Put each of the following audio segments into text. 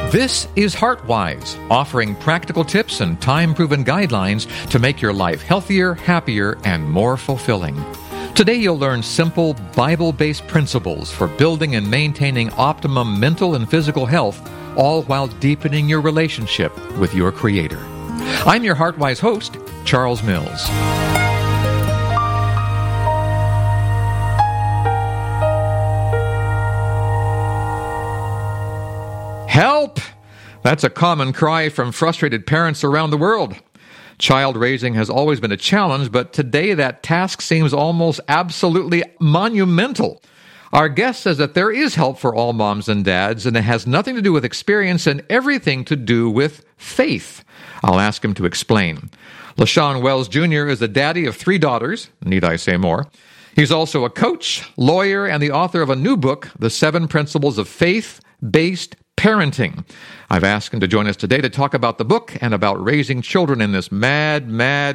This is HeartWise, offering practical tips and time-proven guidelines to make your life healthier, happier, and more fulfilling. Today you'll learn simple, Bible-based principles for building and maintaining optimum mental and physical health, all while deepening your relationship with your Creator. I'm your HeartWise host, Charles Mills. Help! That's a common cry from frustrated parents around the world. Child raising has always been a challenge, but today that task seems almost absolutely monumental. Our guest says that there is help for all moms and dads, and it has nothing to do with experience and everything to do with faith. I'll ask him to explain. LaShawn Wells Jr. is the daddy of 3 daughters. Need I say more? He's also a coach, lawyer, and the author of a new book, The 7 Principles of Faith-Based Parenting. I've asked him to join us today to talk about the book and about raising children in this mad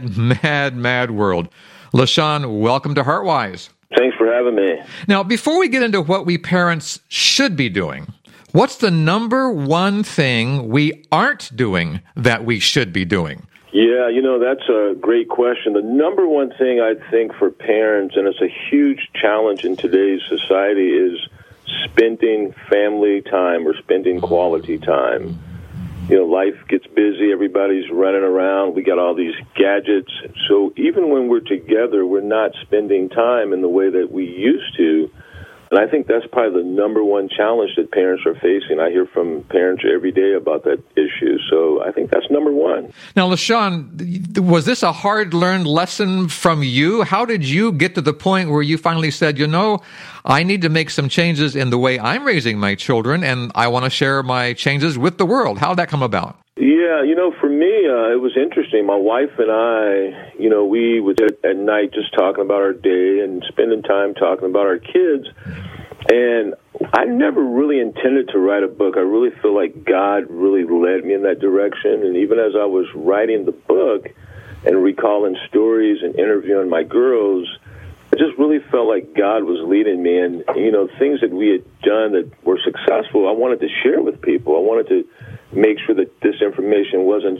world. LaShawn, welcome to HeartWise. Thanks for having me. Now, before we get into what we parents should be doing, what's the number one thing we aren't doing that we should be doing? Yeah, that's a great question. The number one thing I think for parents, and it's a huge challenge in today's society, is spending family time or spending quality time. Life gets busy. Everybody's running around. We got all these gadgets. So even when we're together, we're not spending time in the way that we used to. And I think that's probably the number one challenge that parents are facing. I hear from parents every day about that issue. So I think that's number one. Now, LaShawn, was this a hard-learned lesson from you? How did you get to the point where you finally said, I need to make some changes in the way I'm raising my children, and I want to share my changes with the world? How did that come about? Yeah, for me, it was interesting. My wife and I, we would sit at night just talking about our day and spending time talking about our kids. And I never really intended to write a book. I really feel like God really led me in that direction. And even as I was writing the book and recalling stories and interviewing my girls, I just really felt like God was leading me. And, things that we had done that were successful, I wanted to share with people. I wanted to make sure that this information wasn't